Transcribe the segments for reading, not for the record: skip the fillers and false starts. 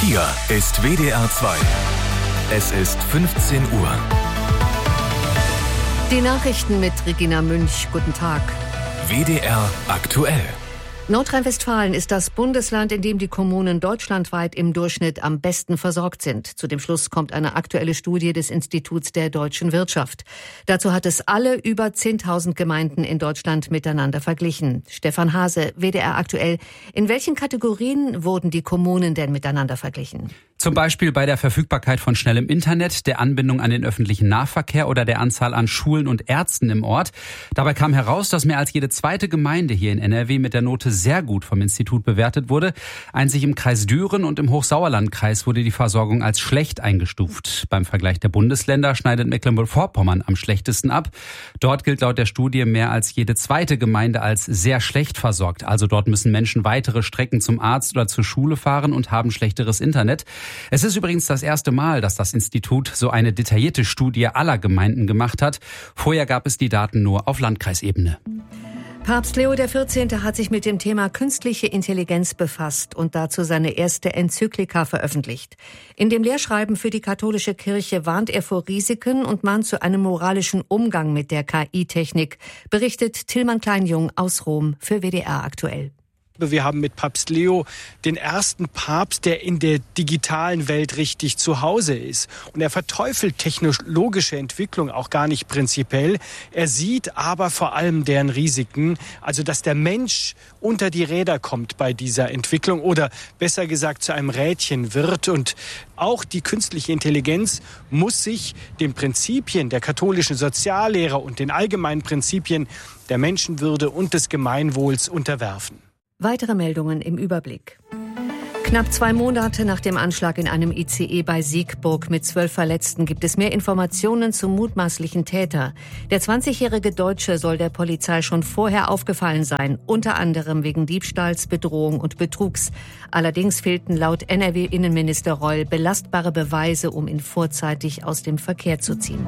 Hier ist WDR 2. Es ist 15 Uhr. Die Nachrichten mit Regina Münch. Guten Tag. WDR aktuell. Nordrhein-Westfalen ist das Bundesland, in dem die Kommunen deutschlandweit im Durchschnitt am besten versorgt sind. Zu dem Schluss kommt eine aktuelle Studie des Instituts der deutschen Wirtschaft. Dazu hat es alle über 10.000 Gemeinden in Deutschland miteinander verglichen. Stefan Hase, WDR aktuell. In welchen Kategorien wurden die Kommunen denn miteinander verglichen? Zum Beispiel bei der Verfügbarkeit von schnellem Internet, der Anbindung an den öffentlichen Nahverkehr oder der Anzahl an Schulen und Ärzten im Ort. Dabei kam heraus, dass mehr als jede zweite Gemeinde hier in NRW mit der Note sehr gut vom Institut bewertet wurde. Einzig im Kreis Düren und im Hochsauerlandkreis wurde die Versorgung als schlecht eingestuft. Beim Vergleich der Bundesländer schneidet Mecklenburg-Vorpommern am schlechtesten ab. Dort gilt laut der Studie mehr als jede zweite Gemeinde als sehr schlecht versorgt. Also dort müssen Menschen weitere Strecken zum Arzt oder zur Schule fahren und haben schlechteres Internet. Es ist übrigens das erste Mal, dass das Institut so eine detaillierte Studie aller Gemeinden gemacht hat. Vorher gab es die Daten nur auf Landkreisebene. Papst Leo XIV. Hat sich mit dem Thema künstliche Intelligenz befasst und dazu seine erste Enzyklika veröffentlicht. In dem Lehrschreiben für die katholische Kirche warnt er vor Risiken und mahnt zu einem moralischen Umgang mit der KI-Technik, berichtet Tillmann Kleinjung aus Rom für WDR aktuell. Wir haben mit Papst Leo den ersten Papst, der in der digitalen Welt richtig zu Hause ist. Und er verteufelt technologische Entwicklung auch gar nicht prinzipiell. Er sieht aber vor allem deren Risiken, also dass der Mensch unter die Räder kommt bei dieser Entwicklung oder besser gesagt zu einem Rädchen wird. Und auch die künstliche Intelligenz muss sich den Prinzipien der katholischen Soziallehre und den allgemeinen Prinzipien der Menschenwürde und des Gemeinwohls unterwerfen. Weitere Meldungen im Überblick. Knapp 2 Monate nach dem Anschlag in einem ICE bei Siegburg mit 12 Verletzten gibt es mehr Informationen zum mutmaßlichen Täter. Der 20-jährige Deutsche soll der Polizei schon vorher aufgefallen sein, unter anderem wegen Diebstahls, Bedrohung und Betrugs. Allerdings fehlten laut NRW-Innenminister Reul belastbare Beweise, um ihn vorzeitig aus dem Verkehr zu ziehen.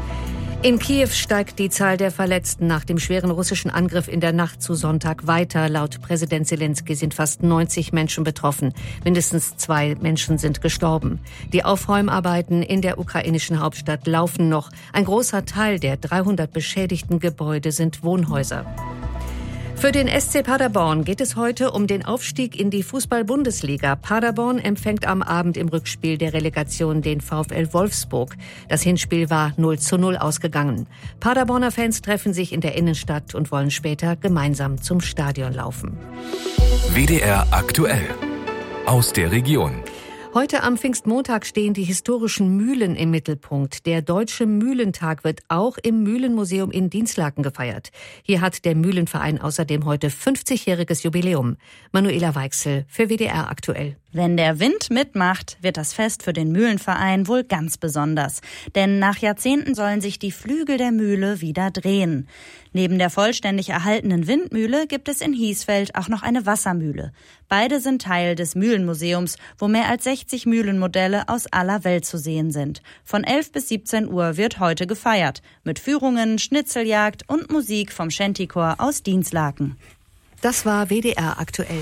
In Kiew steigt die Zahl der Verletzten nach dem schweren russischen Angriff in der Nacht zu Sonntag weiter. Laut Präsident Zelensky sind fast 90 Menschen betroffen. Mindestens 2 Menschen sind gestorben. Die Aufräumarbeiten in der ukrainischen Hauptstadt laufen noch. Ein großer Teil der 300 beschädigten Gebäude sind Wohnhäuser. Für den SC Paderborn geht es heute um den Aufstieg in die Fußball-Bundesliga. Paderborn empfängt am Abend im Rückspiel der Relegation den VfL Wolfsburg. Das Hinspiel war 0:0 ausgegangen. Paderborner Fans treffen sich in der Innenstadt und wollen später gemeinsam zum Stadion laufen. WDR aktuell. Aus der Region. Heute am Pfingstmontag stehen die historischen Mühlen im Mittelpunkt. Der Deutsche Mühlentag wird auch im Mühlenmuseum in Dinslaken gefeiert. Hier hat der Mühlenverein außerdem heute 50-jähriges Jubiläum. Manuela Weichsel für WDR aktuell. Wenn der Wind mitmacht, wird das Fest für den Mühlenverein wohl ganz besonders. Denn nach Jahrzehnten sollen sich die Flügel der Mühle wieder drehen. Neben der vollständig erhaltenen Windmühle gibt es in Hiesfeld auch noch eine Wassermühle. Beide sind Teil des Mühlenmuseums, wo mehr als 60 Mühlenmodelle aus aller Welt zu sehen sind. Von 11 bis 17 Uhr wird heute gefeiert. Mit Führungen, Schnitzeljagd und Musik vom Shantychor aus Dinslaken. Das war WDR aktuell.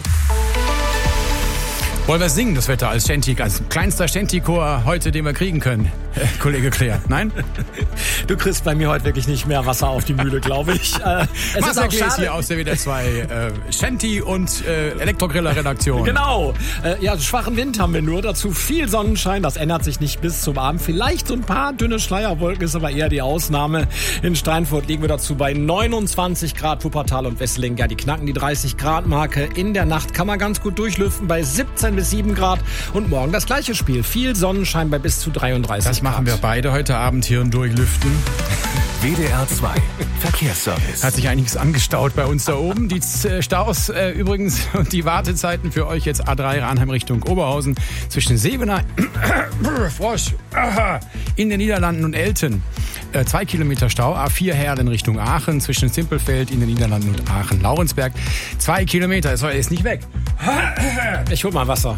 Wollen wir singen, das Wetter als Shanty, als kleinster Shanty-Chor heute, den wir kriegen können, Kollege Claire? Nein? Du kriegst bei mir heute wirklich nicht mehr Wasser auf die Mühle, glaube ich. Marcel Glees hier aus der WDR 2 Shanty- und Elektrogriller-Redaktion. Genau. Schwachen Wind haben wir nur, dazu viel Sonnenschein. Das ändert sich nicht bis zum Abend. Vielleicht so ein paar dünne Schleierwolken, ist aber eher die Ausnahme. In Steinfurt liegen wir dazu bei 29 Grad. Wuppertal und Wesseling, ja, die knacken die 30-Grad-Marke. In der Nacht kann man ganz gut durchlüften bei 17 bis 7 Grad. Und morgen das gleiche Spiel. Viel Sonnenschein bei bis zu 33 Grad. Das machen wir beide heute Abend hier und durchlüften. WDR 2 Verkehrsservice. Hat sich einiges angestaut bei uns da oben. Die Staus übrigens und die Wartezeiten für euch jetzt A3 Arnheim Richtung Oberhausen zwischen Sebener, Frosch, in den Niederlanden und Elten. 2 Kilometer Stau. A4 Herlen Richtung Aachen zwischen Simpelfeld in den Niederlanden und Aachen-Laurensberg. 2 Kilometer. Das ist nicht weg. Ich hol mal Wasser.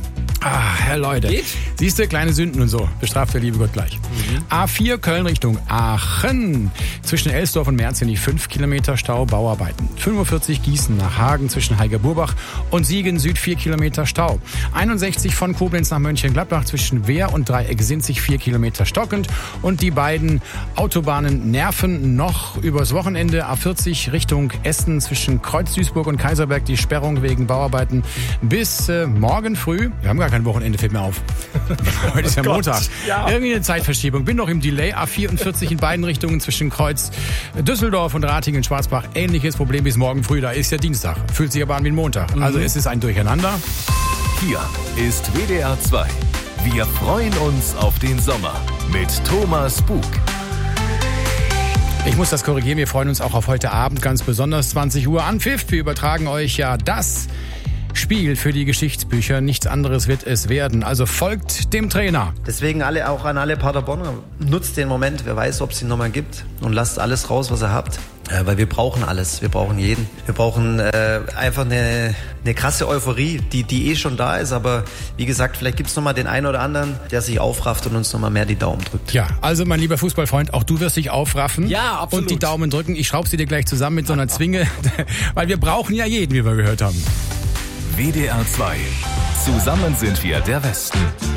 Herr Leute. Geht? Siehst du, kleine Sünden und so. Bestraft der liebe Gott gleich. A4 Köln Richtung Aachen. Zwischen Elsdorf und Merzig 5 Kilometer Stau, Bauarbeiten. 45 Gießen nach Hagen zwischen Heiger-Burbach und Siegen Süd 4 Kilometer Stau. 61 von Koblenz nach Mönchengladbach zwischen Wehr und Dreieck-Sinzig 4 Kilometer stockend. Und die beiden Autobahnen nerven noch übers Wochenende. A40 Richtung Essen zwischen Kreuz-Duisburg und Kaiserberg die Sperrung wegen Bauarbeiten bis morgen früh. Wir haben gar kein Wochenende, fällt mir auf. Heute ist ja Montag. Ja. Irgendwie eine Zeitverschiebung. Bin noch im Delay. A44 in beiden Richtungen zwischen Kreuz Düsseldorf und Ratingen-Schwarzbach. Ähnliches Problem bis morgen früh. Da ist ja Dienstag. Fühlt sich aber an wie ein Montag. Also es ist ein Durcheinander. Hier ist WDR 2. Wir freuen uns auf den Sommer mit Thomas Bug. Ich muss das korrigieren. Wir freuen uns auch auf heute Abend, ganz besonders 20 Uhr Anpfiff. Wir übertragen euch ja das Spiel für die Geschichtsbücher. Nichts anderes wird es werden. Also folgt dem Trainer. Deswegen auch an alle Paderborner, nutzt den Moment, wer weiß, ob es ihn nochmal gibt, und lasst alles raus, was ihr habt. Weil wir brauchen alles, wir brauchen jeden. Wir brauchen einfach eine krasse Euphorie, die schon da ist. Aber wie gesagt, vielleicht gibt es nochmal den einen oder anderen, der sich aufrafft und uns nochmal mehr die Daumen drückt. Ja, also mein lieber Fußballfreund, auch du wirst dich aufraffen. Ja, absolut. Und die Daumen drücken. Ich schraube sie dir gleich zusammen mit so einer Zwinge, weil wir brauchen ja jeden, wie wir gehört haben. WDR 2. Zusammen sind wir der Westen.